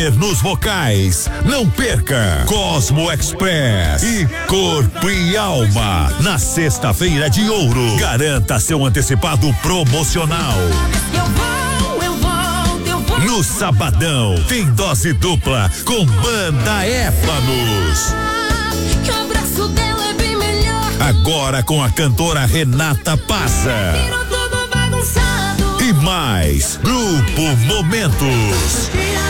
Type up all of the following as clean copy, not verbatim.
Nos vocais, não perca Cosmo Express e Corpo e Alma na sexta-feira de ouro. Garanta seu antecipado promocional. No sabadão tem dose dupla com Banda Éfanos. Agora com a cantora Renata Passa. E mais Grupo Momentos.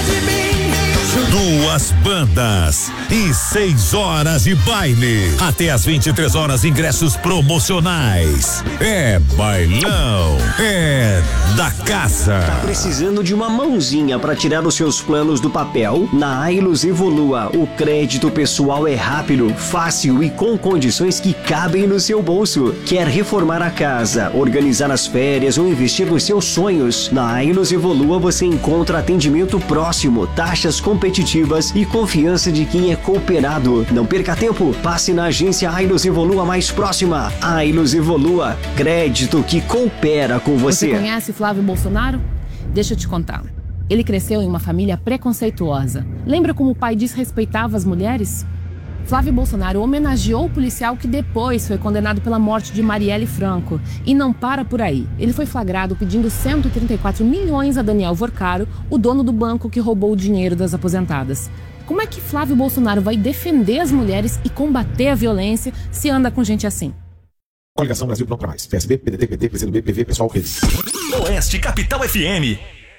2 bandas e 6 horas de baile. Até às 23 horas, ingressos promocionais. É bailão, é da casa. Tá precisando de uma mãozinha para tirar os seus planos do papel? Na Ailus Evolua, o crédito pessoal é rápido, fácil e com condições que cabem no seu bolso. Quer reformar a casa, organizar as férias ou investir nos seus sonhos? Na Ailus Evolua você encontra atendimento próximo, taxas competitivas e confiança de quem é cooperado. Não perca tempo, passe na agência Ailus Evolua mais próxima. Ailus Evolua, crédito que coopera com você. Você conhece Flávio Bolsonaro? Deixa eu te contar. Ele cresceu em uma família preconceituosa. Lembra como o pai desrespeitava as mulheres? Flávio Bolsonaro homenageou o policial que depois foi condenado pela morte de Marielle Franco. E não para por aí. Ele foi flagrado pedindo 134 milhões a Daniel Vorcaro, o dono do banco que roubou o dinheiro das aposentadas. Como é que Flávio Bolsonaro vai defender as mulheres e combater a violência se anda com gente assim? Coligação Brasil Pronto Pra Mais. PSB, PDT, PT, PCdoB, PV, Pessoal, Redes. Oeste Capital FM.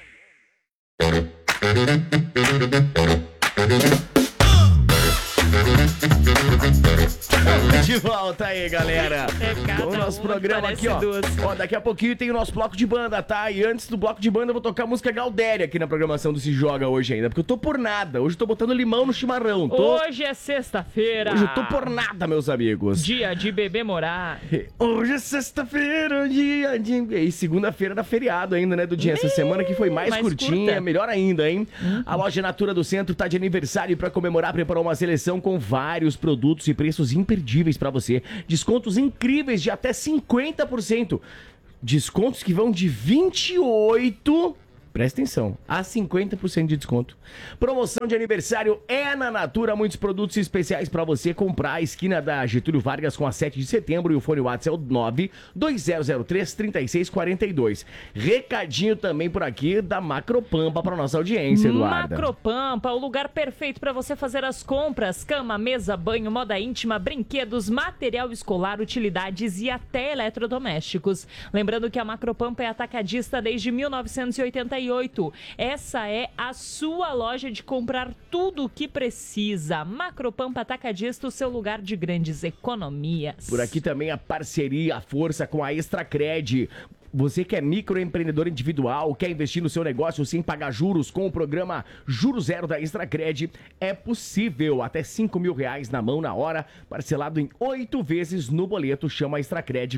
De volta aí, galera. O nosso programa aqui, ó. Daqui a pouquinho tem o nosso bloco de banda, tá? E antes do bloco de banda eu vou tocar a música Galdéria aqui na programação do Se Joga hoje ainda, porque eu tô por nada. Hoje eu tô botando limão no chimarrão. Hoje é sexta-feira. Hoje eu tô por nada, meus amigos. Dia de bebê morar. Hoje é sexta-feira, dia de... E segunda-feira da feriado ainda, né, do dia. Essa semana que foi mais curtinha, curta. melhor ainda, hein? A loja Natura do Centro tá de aniversário e pra comemorar preparou uma seleção com vários produtos e preços imperdíveis pra você. Descontos incríveis de até 50%. Descontos que vão de 28%. Presta atenção, a 50% de desconto. Promoção de aniversário é na Natura, muitos produtos especiais para você comprar. A esquina da Getúlio Vargas com a 7 de setembro e o fone WhatsApp é o 92003-3642. Recadinho também por aqui da Macropampa para nossa audiência, Eduarda. Macropampa, o lugar perfeito para você fazer as compras. Cama, mesa, banho, moda íntima, brinquedos, material escolar, utilidades e até eletrodomésticos. Lembrando que a Macropampa é atacadista desde 1988. Essa é a sua loja de comprar tudo o que precisa. Macropampa Atacadista, o seu lugar de grandes economias. Por aqui também a parceria, a força com a Extracred. Você que é microempreendedor individual, quer investir no seu negócio sem pagar juros com o programa Juro Zero da Extracred, é possível. Até R$5.000 na mão na hora, parcelado em 8 vezes no boleto. Chama a Extracred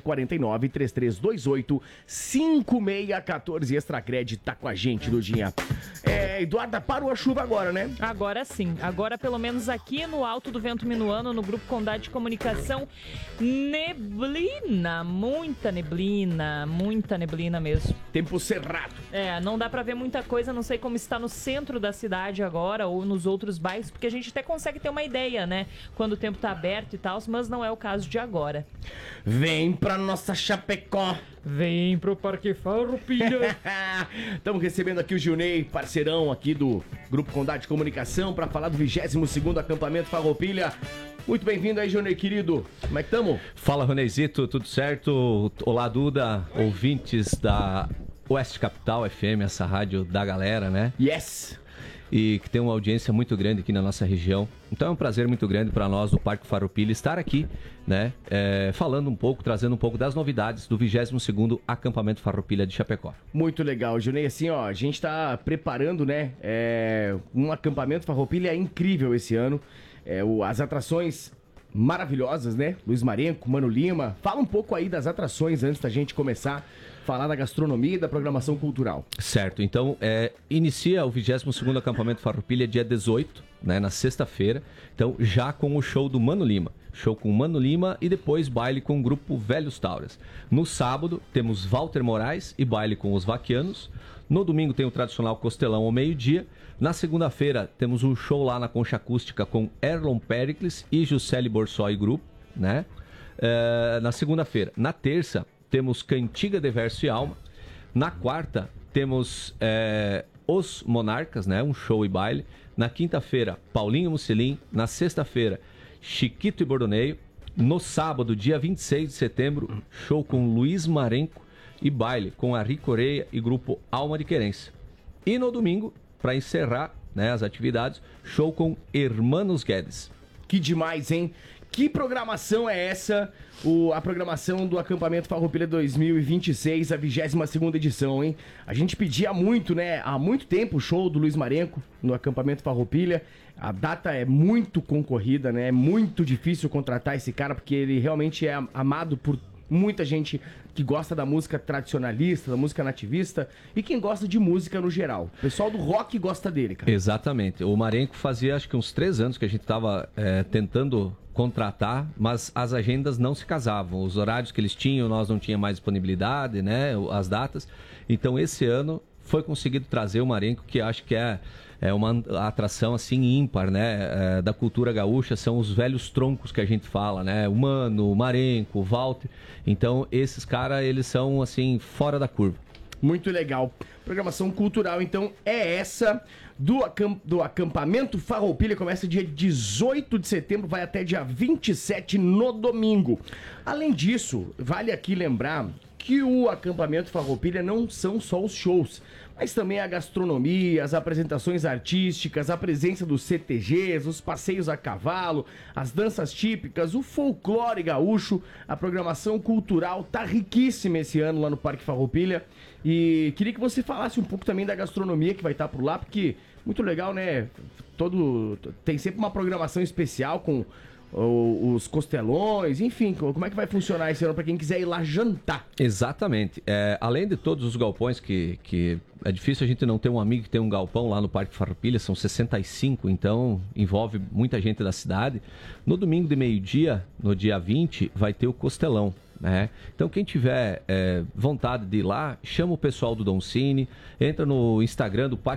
49-3328-5614. Extracred tá com a gente, Dudinha. Eduarda, parou a chuva agora, né? Agora sim. Agora, pelo menos aqui no Alto do Vento Minuano, no Grupo Condado de Comunicação, neblina, muita neblina mesmo. Tempo cerrado. Não dá pra ver muita coisa, não sei como está no centro da cidade agora ou nos outros bairros, porque a gente até consegue ter uma ideia, né? Quando o tempo tá aberto e tal, mas não é o caso de agora. Vem pra nossa Chapecó. Vem pro Parque Farroupilha. Estamos recebendo aqui o Gilney, parceirão aqui do Grupo Condado de Comunicação, para falar do 22º acampamento Farroupilha. Muito bem-vindo aí, Gilney, querido. Como é que estamos? Fala, Ronezito, tudo certo? Olá, Duda, ouvintes da Oeste Capital FM, essa rádio da galera, né? Yes! E que tem uma audiência muito grande aqui na nossa região. Então é um prazer muito grande para nós do Parque Farroupilha estar aqui, né? Falando um pouco, trazendo um pouco das novidades do 22º acampamento Farroupilha de Chapecó. Muito legal, Gilney. Assim, ó, a gente tá preparando, né? Um acampamento Farroupilha incrível esse ano. As atrações maravilhosas, né? Luiz Marenco, Mano Lima. Fala um pouco aí das atrações antes da gente começar falar da gastronomia e da programação cultural. Certo, então inicia o 22º acampamento Farroupilha dia 18, né, na sexta-feira, então já com o show do Mano Lima. Show com o Mano Lima e depois baile com o grupo Velhos Tauras. No sábado temos Walter Moraes e baile com os Vaquianos. No domingo tem o tradicional Costelão ao meio-dia. Na segunda-feira temos um show lá na Concha Acústica com Erlon Pericles e Juscelie Borsoi e grupo, né? Na segunda-feira. Na terça temos Cantiga de Verso e Alma. Na quarta temos Os Monarcas, né? Um show e baile. Na quinta-feira, Paulinho Mussolini. Na sexta-feira, Chiquito e Bordoneio. No sábado, dia 26 de setembro, show com Luiz Marenco e baile com Ari Coreia e grupo Alma de Querência. E no domingo, para encerrar, né, as atividades, show com Hermanos Guedes. Que demais, hein? Que programação é essa? A programação do Acampamento Farroupilha 2026, a 22ª edição, hein? A gente pedia muito, né? Há muito tempo o show do Luiz Marenco no Acampamento Farroupilha. A data é muito concorrida, né? É muito difícil contratar esse cara, porque ele realmente é amado por muita gente que gosta da música tradicionalista, da música nativista e quem gosta de música no geral. O pessoal do rock gosta dele, cara. Exatamente. O Marenco fazia acho que uns 3 anos que a gente estava tentando contratar, mas as agendas não se casavam. Os horários que eles tinham, nós não tínhamos mais disponibilidade, né? As datas. Então esse ano foi conseguido trazer o Marenco, que acho que é uma atração assim ímpar, né, da cultura gaúcha. São os velhos troncos que a gente fala, né, o Mano, o Marenco, o Walter. Então esses caras, eles são assim fora da curva. Muito legal. Programação cultural, então, é essa do Acampamento Farroupilha. Começa dia 18 de setembro, vai até dia 27 no domingo. Além disso, vale aqui lembrar que o Acampamento Farroupilha não são só os shows, mas também a gastronomia, as apresentações artísticas, a presença dos CTGs, os passeios a cavalo, as danças típicas, o folclore gaúcho. A programação cultural tá riquíssima esse ano lá no Parque Farroupilha. E queria que você falasse um pouco também da gastronomia que vai estar por lá, porque muito legal, né? Tem sempre uma programação especial com os costelões, enfim, como é que vai funcionar esse ano para quem quiser ir lá jantar? Exatamente. Além de todos os galpões que é difícil a gente não ter um amigo que tem um galpão lá no Parque Farroupilha, são 65, então envolve muita gente da cidade. No domingo de meio-dia, no dia 20, vai ter o costelão. Então quem tiver vontade de ir lá, chama o pessoal do Doncini, entra no Instagram do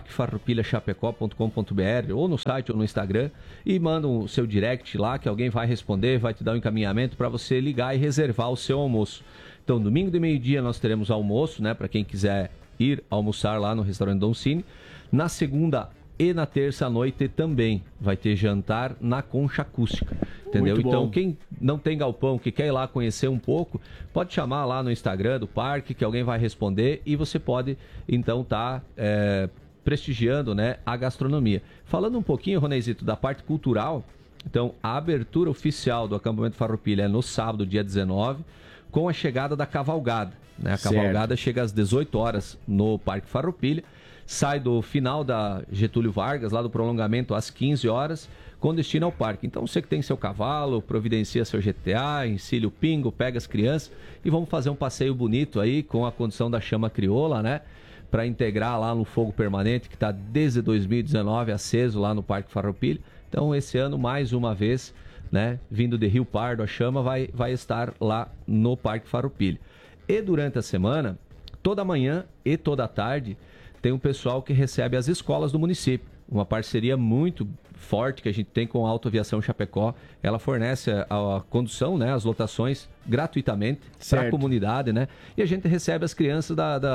parquefarroupilhachapecó.com.br ou no site ou no Instagram e manda o seu direct lá que alguém vai responder, vai te dar um encaminhamento para você ligar e reservar o seu almoço. Então domingo de meio-dia nós teremos almoço, né, para quem quiser ir almoçar lá no restaurante Doncini. Na segunda e na terça à noite também vai ter jantar na Concha Acústica, entendeu? Então quem não tem galpão, que quer ir lá conhecer um pouco, pode chamar lá no Instagram do parque que alguém vai responder e você pode então estar prestigiando, né, a gastronomia. Falando um pouquinho, Ronezito, da parte cultural, então a abertura oficial do Acampamento Farroupilha é no sábado, dia 19, com a chegada da cavalgada, né? A cavalgada chega às 18 horas no Parque Farroupilha, sai do final da Getúlio Vargas, lá do prolongamento, às 15 horas, com destino ao parque. Então você que tem seu cavalo, providencia seu GTA, ensile o pingo, pega as crianças e vamos fazer um passeio bonito aí com a condição da chama crioula, né? Para integrar lá no fogo permanente que está desde 2019 aceso lá no Parque Farroupilha. Então esse ano, mais uma vez, né, vindo de Rio Pardo, a chama vai estar lá no Parque Farroupilha. E durante a semana, toda manhã e toda tarde, tem um pessoal que recebe as escolas do município. Uma parceria muito forte que a gente tem com a Autoaviação Chapecó. Ela fornece a condução, né, as lotações gratuitamente para a comunidade, né? E a gente recebe as crianças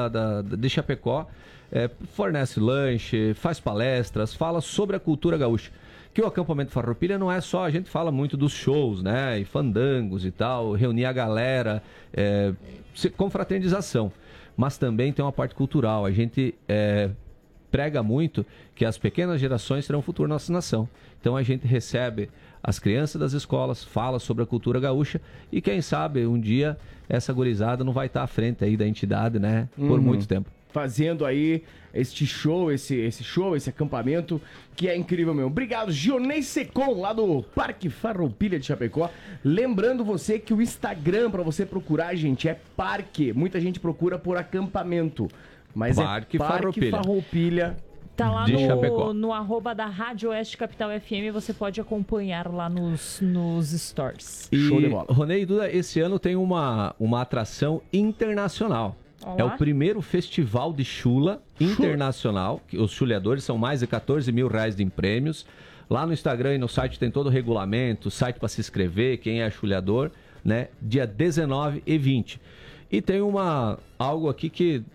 de Chapecó, fornece lanche, faz palestras, fala sobre a cultura gaúcha. Que o Acampamento Farroupilha não é só, a gente fala muito dos shows, né, e fandangos e tal, reunir a galera, confraternização. Mas também tem uma parte cultural. A gente prega muito que as pequenas gerações serão o futuro da nossa nação. Então a gente recebe as crianças das escolas, fala sobre a cultura gaúcha e quem sabe um dia essa gurizada não vai estar à frente aí da entidade, né, por muito tempo. fazendo aí esse acampamento, que é incrível mesmo. Obrigado, Gionei Secom, lá do Parque Farroupilha de Chapecó. Lembrando você que o Instagram pra você procurar, gente, é Parque. Muita gente procura por acampamento, mas Parque é Parque Farroupilha. Tá lá de Chapecó. no arroba da Rádio Oeste Capital FM, você pode acompanhar lá nos stores. Show de bola. Ronei e Duda, esse ano tem uma atração internacional. Olá. É o primeiro festival de chula internacional. Que os chuleadores são mais de 14 mil reais em prêmios. Lá no Instagram e no site tem todo o regulamento, site para se inscrever, quem é chuleador, né? Dia 19 e 20. E tem algo aqui que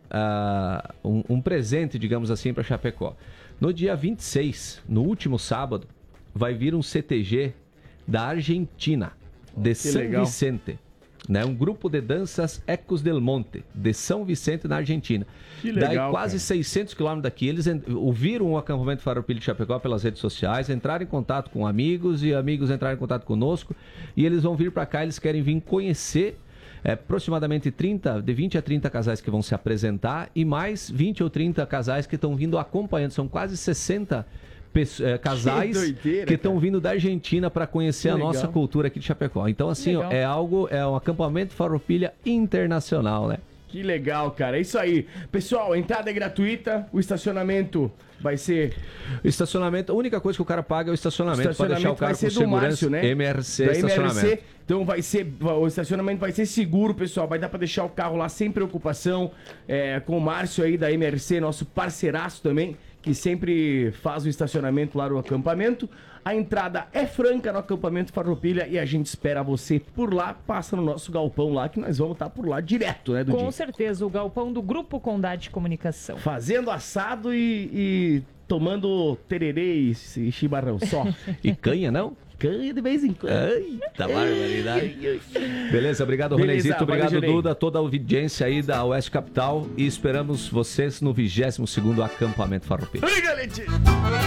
um presente, digamos assim, para Chapecó. No dia 26, no último sábado, vai vir um CTG da Argentina, de São legal. Vicente. Né? Um grupo de danças Ecos del Monte, de São Vicente, na Argentina. Que legal, Daí quase cara. 600 quilômetros daqui, eles ouviram o acampamento Farroupilha de Chapecó pelas redes sociais, entraram em contato com amigos e amigos entraram em contato conosco e eles vão vir para cá, eles querem vir conhecer aproximadamente de 20 a 30 casais que vão se apresentar e mais 20 ou 30 casais que estão vindo acompanhando. São quase 60 casais doideira, que estão vindo da Argentina para conhecer Que a nossa legal. cultura aqui de Chapecó. Então, assim, ó, Legal. é um acampamento Farroupilha internacional, né? Que legal, cara. É isso aí. Pessoal, a entrada é gratuita, o estacionamento vai ser... O estacionamento, a única coisa que o cara paga é o estacionamento. Pode deixar o vai carro ser com do segurança, Márcio, né? MRC Da estacionamento. MRC. Então o estacionamento vai ser seguro, pessoal. Vai dar pra deixar o carro lá sem preocupação. Com o Márcio aí da MRC, nosso parceiraço também, que sempre faz o estacionamento lá no acampamento. A entrada é franca no acampamento Farroupilha e a gente espera você por lá. Passa no nosso galpão lá, que nós vamos estar por lá direto, né, Dudinho? Com certeza, o galpão do Grupo Condade de Comunicação. Fazendo assado e tomando tererê e chimarrão só. E canha, não? Canha de vez em quando. Eita barbaridade. Beleza, obrigado, Beleza, Ronezito. Obrigado, valeu, Junei. Duda, toda a audiência aí da Oeste Capital. E esperamos vocês no 22º acampamento Farroupilha. Oi, galera!